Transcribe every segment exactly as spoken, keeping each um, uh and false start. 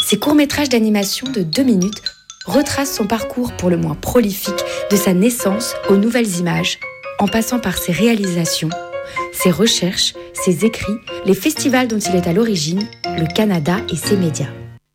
Ces courts-métrages d'animation de deux minutes retracent son parcours pour le moins prolifique de sa naissance aux nouvelles images, en passant par ses réalisations, ses recherches, ses écrits, les festivals dont il est à l'origine, le Canada et ses médias.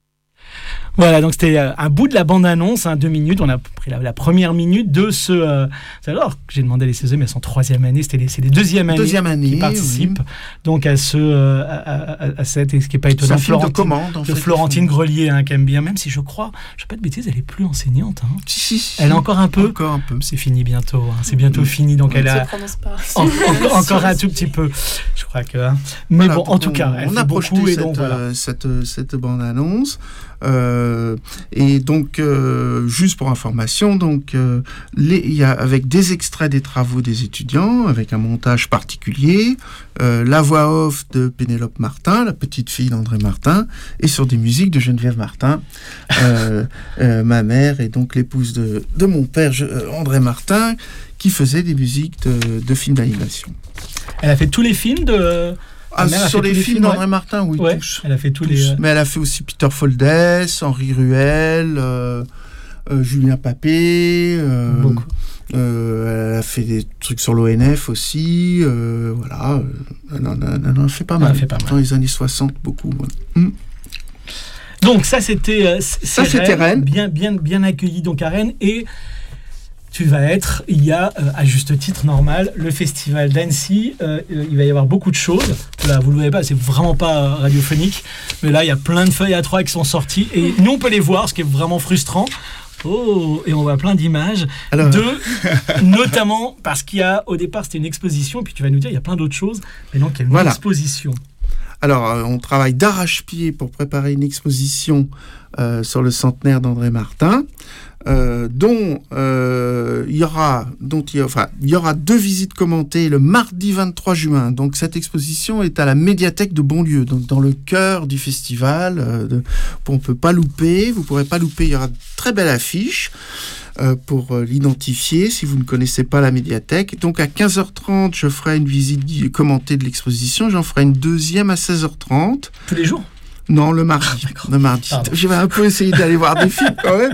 Voilà, donc c'était un bout de la bande-annonce, hein, deux minutes. On a pris la, la première minute de ce... Euh, alors que j'ai demandé à les C E S E, mais elles sont troisième année, c'était les, c'est les deuxième années Deuxième année, qui participent. Oui. Donc à ce... Euh, à, à, à cette... Ce qui n'est pas étonnant. C'est un film de commande, en de fait. Florentine Grelier, hein, qui aime bien, même si je crois, je ne sais pas de bêtises, elle est plus enseignante. Hein. Si, si, si. Elle a encore un peu. Encore un peu. C'est fini bientôt. Hein. C'est bientôt mmh. fini, donc elle a... En, en, encore un tout petit peu. Je crois que... Hein. Mais voilà, bon, en tout on, cas, elle on fait a beaucoup projeté et cette, donc voilà. euh, cette, cette bande-annonce. Euh, et donc, euh, juste pour information, donc, euh, les, il y a avec des extraits des travaux des étudiants, avec un montage particulier, euh, la voix off de Pénélope Martin, la petite fille d'André Martin, et sur des musiques de Geneviève Martin, euh, euh, ma mère et donc l'épouse de, de mon père, je, euh, André Martin, qui faisait des musiques de, de films d'animation. Elle a fait tous les films de... Ah, sur les films d'André ouais. Martin, oui, ouais, tous. Elle a fait tous, tous. les. Mais elle a fait aussi Peter Foldès, Henri Ruel, euh, euh, Julien Papé. Euh, Beaucoup. Euh, elle a fait des trucs sur l'O N F aussi. Euh, voilà. Elle en, a, elle en a fait pas mal. Elle a fait pas mal. Dans les années soixante, beaucoup. Ouais. Hum. Donc ça, c'était. Euh, ça, c'était Rennes. Bien, bien, bien accueilli donc à Rennes et. Tu vas être, il y a, euh, à juste titre normal, le festival d'Annecy. Euh, il va y avoir beaucoup de choses. Là, vous ne le voyez pas, c'est vraiment pas radiophonique. Mais là, il y a plein de feuilles A trois qui sont sorties. Et nous, on peut les voir, ce qui est vraiment frustrant. Oh, et on voit plein d'images. Alors... De, notamment parce qu'il y a, au départ, c'était une exposition. Et puis tu vas nous dire, il y a plein d'autres choses. Mais donc, il y a une voilà. exposition. Alors, euh, on travaille d'arrache-pied pour préparer une exposition euh, sur le centenaire d'André Martin. Euh, dont euh, il y aura, dont il y, enfin, il y aura deux visites commentées le mardi vingt-trois juin. Donc cette exposition est à la médiathèque de Bonlieu, donc dans le cœur du festival. Euh, de, on peut pas louper, vous pourrez pas louper. Il y aura de très belle affiche euh, pour euh, l'identifier si vous ne connaissez pas la médiathèque. Donc à quinze heures trente, je ferai une visite commentée de l'exposition. J'en ferai une deuxième à seize heures trente. Tous les jours? Non, le mardi. Ah, le mardi. Je vais un peu essayer d'aller voir des films quand même.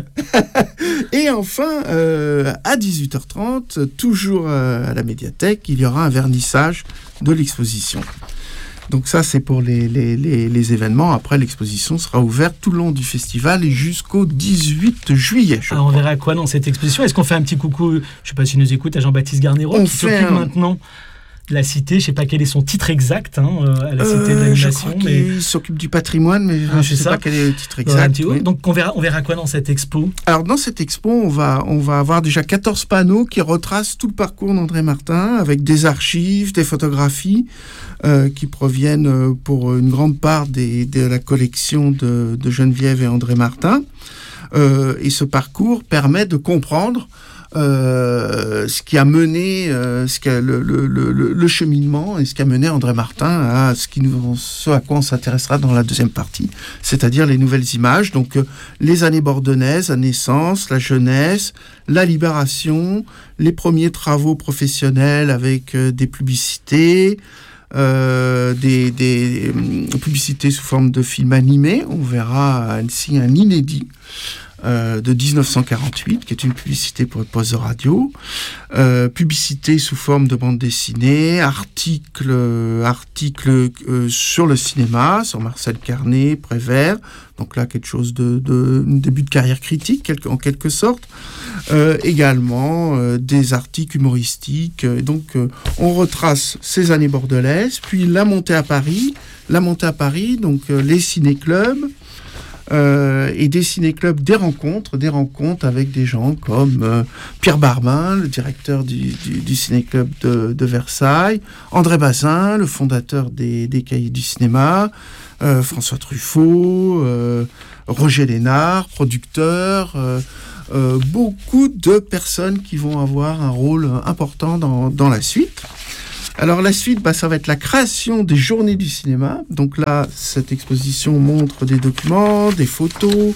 Et enfin, euh, à dix-huit heures trente, toujours euh, à la médiathèque, il y aura un vernissage de l'exposition. Donc ça, c'est pour les, les, les, les événements. Après, l'exposition sera ouverte tout le long du festival et jusqu'au dix-huit juillet. Je Alors, on verra quoi dans cette exposition. Est-ce qu'on fait un petit coucou, je ne sais pas s'il nous écoute, à Jean-Baptiste Garnero, qui s'occupe un... maintenant la Cité, je ne sais pas quel est son titre exact, hein, à la Cité euh, de l'animation. Je crois mais... qu'il s'occupe du patrimoine, mais ah, je ne sais ça. pas quel est le titre exact. Ouais, oui. Donc on verra, on verra quoi dans cette expo? Alors dans cette expo, on va, on va avoir déjà quatorze panneaux qui retracent tout le parcours d'André Martin, avec des archives, des photographies euh, qui proviennent euh, pour une grande part des, de la collection de, de Geneviève et André Martin. Euh, et ce parcours permet de comprendre Euh, ce qui a mené euh, ce qui a le, le, le, le cheminement et ce qui a mené André Martin à ce, qui nous, ce à quoi on s'intéressera dans la deuxième partie, c'est-à-dire les nouvelles images, donc euh, les années bordonnaises, la naissance, la jeunesse, la libération, les premiers travaux professionnels avec euh, des publicités, euh, des, des euh, publicités sous forme de films animés. On verra à Annecy un inédit Euh, de dix-neuf cent quarante-huit, qui est une publicité pour le poste de radio, euh, publicité sous forme de bande dessinée, articles article, euh, sur le cinéma, sur Marcel Carné, Prévert, donc là quelque chose de, de un début de carrière critique quelque, en quelque sorte, euh, également euh, des articles humoristiques, euh, donc euh, on retrace ces années bordelaises, puis la montée à Paris, la montée à Paris, donc euh, les ciné-clubs, Euh, et des ciné-clubs, des rencontres, des rencontres avec des gens comme euh, Pierre Barbin, le directeur du, du, du ciné-club de, de Versailles, André Bazin, le fondateur des, des Cahiers du cinéma, euh, François Truffaut, euh, Roger Lénard, producteur, euh, euh, beaucoup de personnes qui vont avoir un rôle important dans, dans la suite. Alors la suite, bah, ça va être la création des journées du cinéma. Donc là, cette exposition montre des documents, des photos,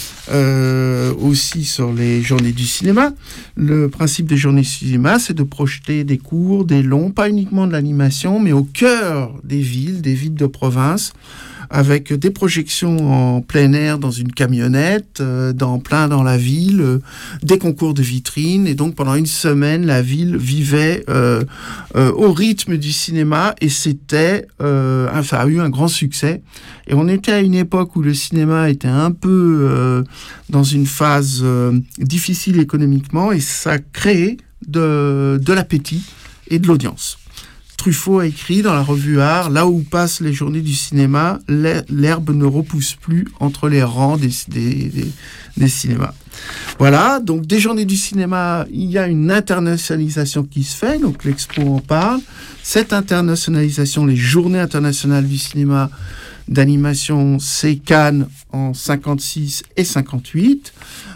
euh, aussi sur les journées du cinéma. Le principe des journées du cinéma, c'est de projeter des courts, des longs, pas uniquement de l'animation, mais au cœur des villes, des villes de province, avec des projections en plein air dans une camionnette, euh, dans plein dans la ville, euh, des concours de vitrines. Et donc pendant une semaine, la ville vivait euh, euh, au rythme du cinéma et c'était, euh, ça a eu un grand succès. Et on était à une époque où le cinéma était un peu euh, dans une phase euh, difficile économiquement et ça a créé de, de l'appétit et de l'audience. Truffaut a écrit dans la revue Art, là où passent les journées du cinéma, l'herbe ne repousse plus entre les rangs des, des, des, des cinémas. Voilà, donc des journées du cinéma, il y a une internationalisation qui se fait, donc l'Expo en parle. Cette internationalisation, les journées internationales du cinéma d'animation, c'est Cannes en cinquante-six et cinquante-huit.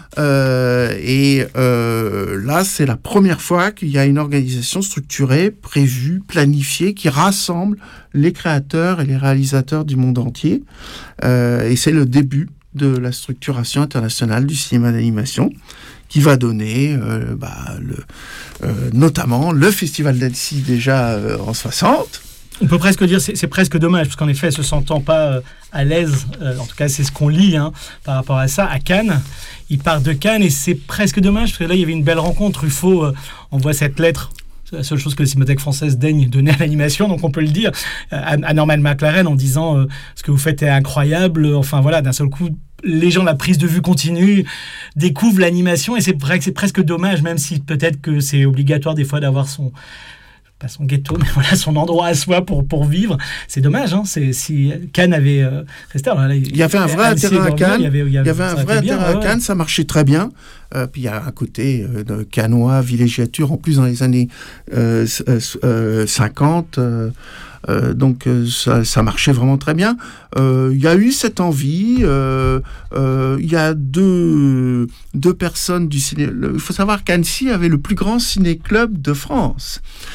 Euh, et euh, là, c'est la première fois qu'il y a une organisation structurée, prévue, planifiée, qui rassemble les créateurs et les réalisateurs du monde entier. Euh, et c'est le début de la structuration internationale du cinéma d'animation qui va donner euh, bah, le, euh, notamment le Festival d'Annecy déjà euh, en soixante. On peut presque dire c'est, c'est presque dommage, parce qu'en effet, se sentant pas euh, à l'aise, euh, en tout cas c'est ce qu'on lit hein, par rapport à ça, à Cannes, il part de Cannes et c'est presque dommage, parce que là il y avait une belle rencontre. Truffaut euh, envoie cette lettre, c'est la seule chose que la Cinémathèque française daigne donner à l'animation, donc on peut le dire, à, à Norman McLaren en disant euh, ce que vous faites est incroyable, enfin voilà, d'un seul coup, les gens de la prise de vue continue découvrent l'animation et c'est vrai que c'est presque dommage, même si peut-être que c'est obligatoire des fois d'avoir son... pas son ghetto, mais voilà, son endroit à soi pour, pour vivre. C'est dommage, hein. C'est, si Cannes avait euh, resté... Alors là, il y avait un vrai intérêt à Cannes, il y avait, il y avait, il y avait un vrai bien, intérêt ouais, à Cannes, ça marchait très bien. Euh, puis il y a un côté euh, de cannois, villégiature, en plus dans les années euh, euh, cinquante, euh, Euh, donc euh, ça, ça marchait vraiment très bien. Il euh, y a eu cette envie. Il euh, euh, y a deux, deux personnes du ciné. Il faut savoir qu'Annecy avait le plus grand ciné-club de France.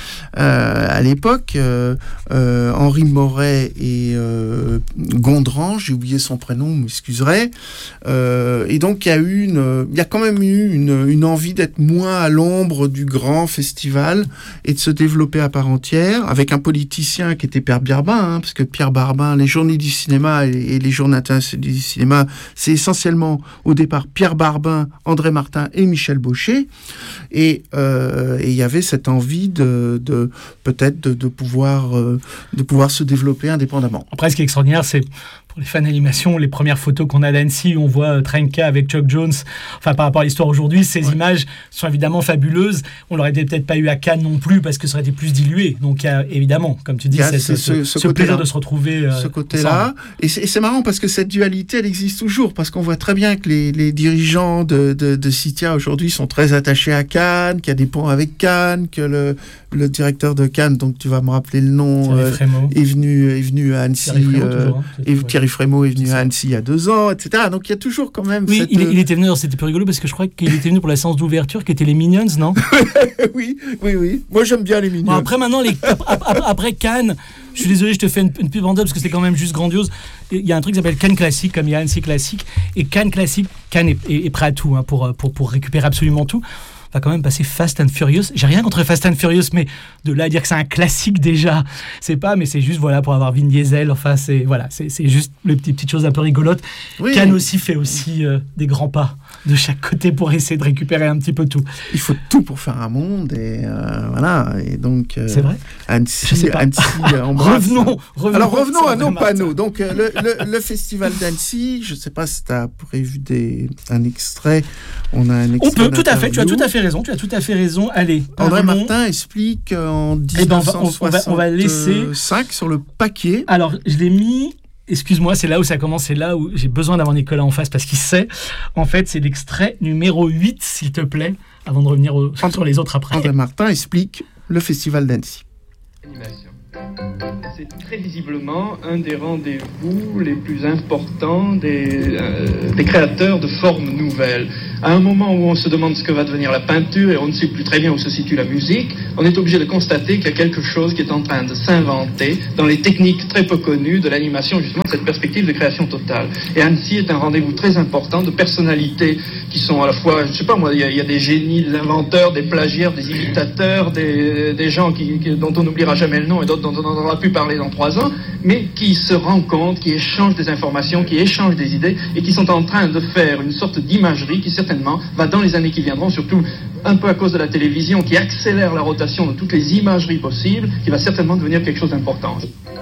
Euh, à l'époque, euh, euh, Henri Moret et euh, Gondran, j'ai oublié son prénom, vous m'excuserez. Euh, et donc il y a eu une, il y a quand même eu une, une envie d'être moins à l'ombre du grand festival et de se développer à part entière, avec un politicien qui était Pierre Barbin, hein, parce que Pierre Barbin, les journées du cinéma et, et les journées internationales du cinéma, c'est essentiellement au départ Pierre Barbin, André Martin et Michel Baucher, et euh, et il y avait cette envie de, de peut-être de, de pouvoir euh, de pouvoir se développer indépendamment. Après, ce qui est extraordinaire, c'est pour les fans d'animation, les premières photos qu'on a d'Annecy, on voit Trenka avec Chuck Jones. Enfin, par rapport à l'histoire aujourd'hui, ces ouais. images sont évidemment fabuleuses. On l'aurait peut-être pas eu à Cannes non plus parce que ça aurait été plus dilué. Donc, il y a évidemment, comme tu dis, cette, ce, ce, ce, ce plaisir de se retrouver. Euh, ce côté-là. Et c'est, et c'est marrant parce que cette dualité, elle existe toujours. Parce qu'on voit très bien que les, les dirigeants de, de, de Citia aujourd'hui sont très attachés à Cannes, qu'il y a des ponts avec Cannes, que le, le directeur de Cannes, donc tu vas me rappeler le nom, euh, est venu est venu à Annecy. Thierry Frémaux, euh, toujours, hein, et Thierry Frémaux est venu à Annecy il y a deux ans, et cetera. Donc il y a toujours quand même. Oui, cette... il, il était venu. C'était plus rigolo parce que je crois qu'il était venu pour la séance d'ouverture, qui était les Minions, non? Oui, oui, oui. Moi j'aime bien les Minions. Bon, après maintenant, les, après, après Cannes, je suis désolé, je te fais une, une pub en deux parce que c'est quand même juste grandiose. Il y a un truc qui s'appelle Cannes Classique, comme il y a Annecy Classique, et Cannes Classique, Cannes est, est, est prêt à tout hein, pour, pour, pour récupérer absolument tout. Va quand même passer Fast and Furious. J'ai rien contre Fast and Furious, mais de là à dire que c'est un classique déjà, c'est pas, mais c'est juste voilà pour avoir Vin Diesel. Enfin, c'est voilà, c'est, c'est juste les petites petites choses un peu rigolotes. Oui. Cannes aussi fait aussi euh, des grands pas de chaque côté pour essayer de récupérer un petit peu tout. Il faut tout pour faire un monde et euh, voilà. Et donc euh, c'est vrai. Annecy, Je sais pas. Annecy embrasse. revenons, revenons. Alors revenons à nos panneaux. Donc euh, le, le, le festival d'Annecy. Je sais pas si tu as prévu des un extrait. On a un extrait. On peut tout à fait. Tu as tout à fait raison. Tu as tout à fait raison. Allez. André Martin explique en dix-neuf cent soixante-cinq eh ben on va, on va laisser sur le paquet. Alors je l'ai mis. Excuse-moi, c'est là où ça commence, c'est là où j'ai besoin d'avoir Nicolas en face parce qu'il sait. En fait, c'est l'extrait numéro huit, s'il te plaît, avant de revenir au, sur les autres après. André Martin explique le festival d'Annecy. Animation. C'est très visiblement un des rendez-vous les plus importants des, euh, des créateurs de formes nouvelles. À un moment où on se demande ce que va devenir la peinture et on ne sait plus très bien où se situe la musique, on est obligé de constater qu'il y a quelque chose qui est en train de s'inventer dans les techniques très peu connues de l'animation, justement, de cette perspective de création totale. Et Annecy est un rendez-vous très important de personnalités qui sont à la fois, je sais pas moi, il y, y a des génies, des inventeurs, des plagiaires, des imitateurs, des, des gens qui, qui, dont on n'oubliera jamais le nom et d'autres dont on aura pu parler dans trois ans, mais qui se rencontrent, qui échangent des informations, qui échangent des idées et qui sont en train de faire une sorte d'imagerie qui certainement va dans les années qui viendront, surtout un peu à cause de la télévision qui accélère la rotation de toutes les imageries possibles, qui va certainement devenir quelque chose d'important.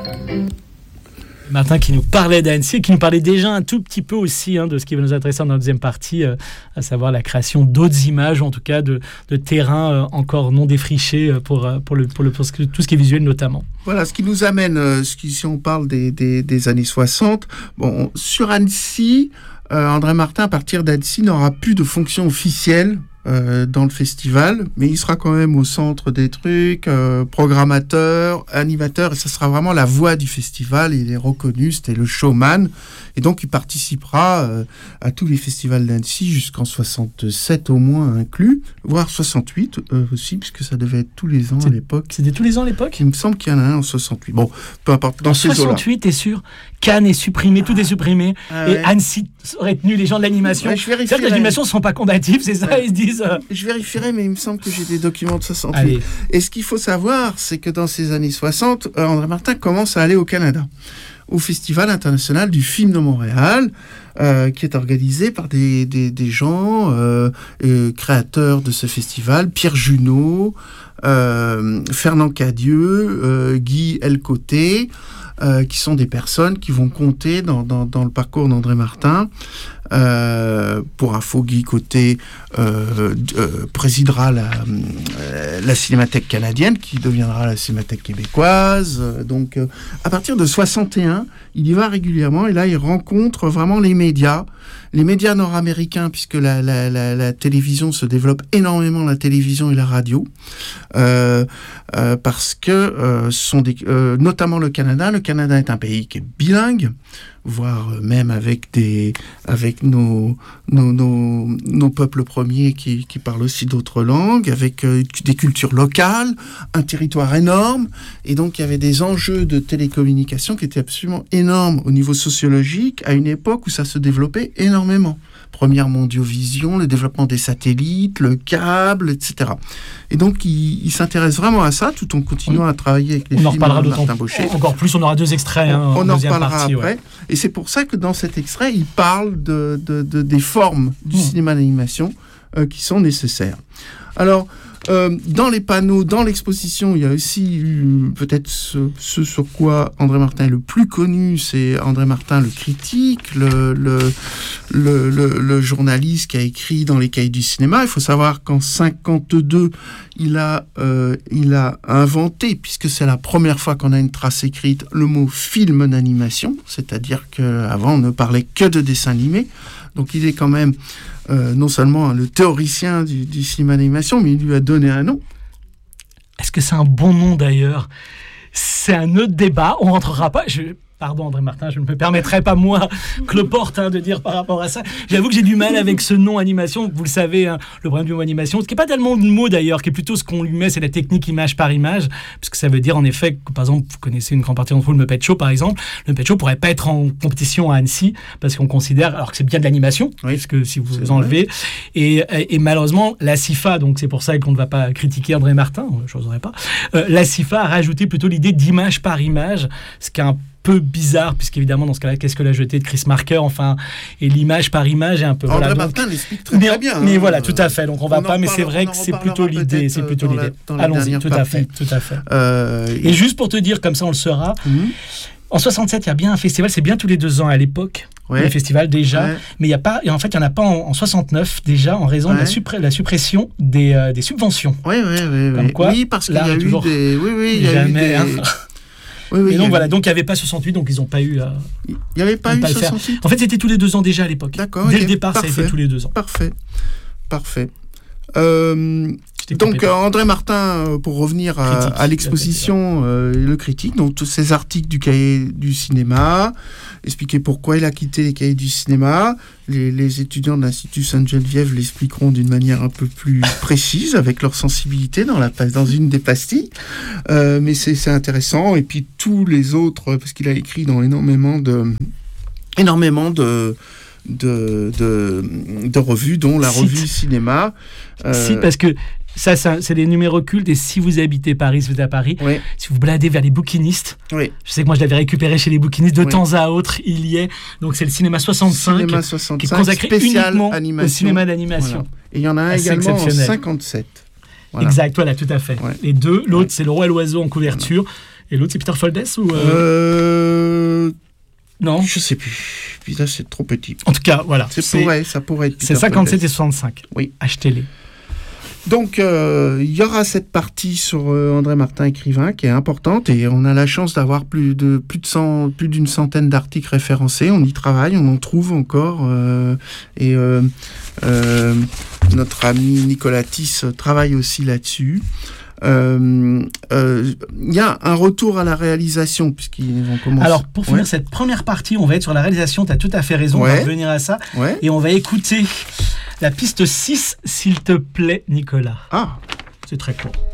Martin qui nous parlait d'Annecy, qui nous parlait déjà un tout petit peu aussi hein, de ce qui va nous intéresser dans la deuxième partie, euh, à savoir la création d'autres images, en tout cas de, de terrains euh, encore non défrichés pour, pour, le, pour, le, pour tout ce qui est visuel notamment. Voilà, ce qui nous amène, euh, ce qui, si on parle des, des, des années soixante, bon, sur Annecy, euh, André Martin, à partir d'Annecy, n'aura plus de fonction officielle Euh, dans le festival, mais il sera quand même au centre des trucs, euh, programmateur, animateur, et ça sera vraiment la voix du festival. Il est reconnu, c'était le showman, et donc il participera euh, à tous les festivals d'Annecy jusqu'en soixante-sept au moins inclus, voire soixante-huit euh, aussi, puisque ça devait être tous les ans C'est, à l'époque. C'était tous les ans à l'époque ? Il me semble qu'il y en a un en soixante-huit. Bon, peu importe. Dans en ces soixante-huit, t'es sûr ? Cannes est supprimé, tout est supprimé, Ah et ouais. Annecy aurait tenu les gens de l'animation. Ouais, je vérifierai. C'est-à-dire que l'animation ne sont pas combatifs, c'est ça, Ouais. ils se disent... Euh... Je vérifierai, mais il me semble que j'ai des documents de soixante-huit. Allez. Et ce qu'il faut savoir, c'est que dans ces années soixante, euh, André Martin commence à aller au Canada, au Festival international du film de Montréal, euh, qui est organisé par des, des, des gens euh, euh, créateurs de ce festival, Pierre Junot, euh, Fernand Cadieux, euh, Guy Elcoté, euh, qui sont des personnes qui vont compter dans, dans, dans le parcours d'André Martin. Euh, pour info, Guy Côté euh, euh, présidera la, euh, la Cinémathèque canadienne, qui deviendra la Cinémathèque québécoise. Euh, donc, euh, à partir de soixante et un, il y va régulièrement, et là, il rencontre vraiment les médias, les médias nord-américains, puisque la, la, la, la télévision se développe énormément, la télévision et la radio, euh, euh, parce que euh, ce sont des, euh, notamment le Canada. Le Canada est un pays qui est bilingue, voire même avec des avec nos nos nos, nos peuples premiers qui qui parlent aussi d'autres langues, avec euh, des cultures locales, un territoire énorme, et donc il y avait des enjeux de télécommunication qui étaient absolument énormes au niveau sociologique à une époque où ça se développait énormément. Première mondiovision, le développement des satellites, le câble, et cetera. Et donc, il, il s'intéresse vraiment à ça, tout en continuant à travailler avec les on films en reparlera de d'autant Martin Baucher. encore plus, on aura deux extraits hein, On en en deuxième reparlera partie. après. Ouais. Et c'est pour ça que dans cet extrait, il parle de, de, de, des formes du mmh. cinéma d'animation euh, qui sont nécessaires. Alors, euh, dans les panneaux, dans l'exposition, il y a aussi eu peut-être ce, ce sur quoi André Martin est le plus connu, c'est André Martin le critique, le, le, le, le, le journaliste qui a écrit dans les cahiers du cinéma. Il faut savoir qu'en cinquante-deux, il a, euh, il a inventé, puisque c'est la première fois qu'on a une trace écrite, le mot film d'animation, c'est-à-dire qu'avant on ne parlait que de dessin animé. Donc il est quand même euh, non seulement le théoricien du, du cinéma d'animation, mais il lui a donné un nom. Est-ce que c'est un bon nom d'ailleurs ? C'est un autre débat, on ne rentrera pas... Je... Pardon André Martin, je ne me permettrai pas moi, Cloporte, hein, de dire par rapport à ça. J'avoue que j'ai du mal avec ce nom animation, vous le savez, hein, le problème du mot animation, ce qui n'est pas tellement le mot d'ailleurs, qui est plutôt ce qu'on lui met, c'est la technique image par image, puisque ça veut dire en effet que par exemple, vous connaissez une grande partie d'entre vous le Muppet Show par exemple, le Muppet Show ne pourrait pas être en compétition à Annecy, parce qu'on considère, alors que c'est bien de l'animation, oui, parce que si vous vous enlevez, et, et, et malheureusement la C I F A, donc c'est pour ça qu'on ne va pas critiquer André Martin, je n'oserais pas, euh, la C I F A a rajouté plutôt l'idée d'image par image, ce qui est un peu bizarre, puisqu'évidemment, dans ce cas-là, qu'est-ce que la jetée de Chris Marker, enfin, et l'image par image est un peu... André voilà, Martin donc, l'explique très, mais, très bien. Mais hein, voilà, tout à fait, donc on va pas, mais parle, c'est vrai que c'est plutôt l'idée, c'est plutôt l'idée. La, Allons-y, tout à fait, tout à fait. Euh, et, et juste pour te dire, comme ça on le saura, mm-hmm. en soixante-sept, il y a bien un festival, c'est bien tous les deux ans à l'époque, ouais. le festival déjà, ouais. mais il y a pas, et en fait, il n'y en a pas en, en soixante-neuf déjà, en raison ouais. de la, suppré- la suppression des, euh, des subventions. Oui, oui, oui. Comme quoi, oui, parce qu'il y a eu des... Oui, oui, il y a jamais, eu des... Hein. Oui, oui, et donc a... voilà, donc il n'y avait pas soixante-huit, donc ils n'ont pas eu. Euh, il n'y avait pas eu pas soixante-huit. En fait, c'était tous les deux ans déjà à l'époque. D'accord. Dès okay. le départ, Parfait. ça a été tous les deux ans. Parfait, parfait. Euh, Donc euh, André Martin, euh, pour revenir à, Critique, à l'exposition, euh, le critique, donc tous ces articles du cahier du cinéma, expliquer pourquoi il a quitté les cahiers du cinéma. Les, les étudiants de l'Institut Sainte-Geneviève l'expliqueront d'une manière un peu plus précise, avec leur sensibilité dans, la, dans une des pastilles. Euh, mais c'est, c'est intéressant. Et puis tous les autres, parce qu'il a écrit dans énormément de... énormément de De, de, de revues, dont la Site. revue cinéma. Euh... Si, parce que ça, ça, c'est des numéros cultes, et si vous habitez Paris, si vous êtes à Paris, oui. si vous bladez vers les bouquinistes, oui. je sais que moi je l'avais récupéré chez les bouquinistes, de oui. temps à autre, il y est. Donc c'est le cinéma soixante-cinq, cinéma soixante-cinq qui est consacré uniquement animation. au cinéma d'animation. Voilà. Et il y en a un assez également en cinquante-sept. Voilà. Exact, voilà, tout à fait. Ouais. Les deux, l'autre ouais. c'est Le Roi et l'Oiseau en couverture, voilà. et l'autre c'est Peter Foldes ou euh... Euh... Non, je sais plus. Puis là, c'est trop petit. En tout cas, voilà. C'est c'est, pourrait, ça pourrait être. C'est cinquante-sept et soixante-cinq. Oui. Achetez-les. Donc, euh, il y aura cette partie sur euh, André Martin, écrivain, qui est importante, et on a la chance d'avoir plus de plus de cent, plus d'une centaine d'articles référencés. On y travaille, on en trouve encore, euh, et euh, euh, notre ami Nicolas Tisse travaille aussi là-dessus. Il euh, euh, y a un retour à la réalisation, puisqu'ils vont commencer. Alors, pour finir ouais. cette première partie, on va être sur la réalisation, tu as tout à fait raison, ouais. on va revenir à ça, ouais. et on va écouter la piste six, s'il te plaît, Nicolas. Ah, c'est très court.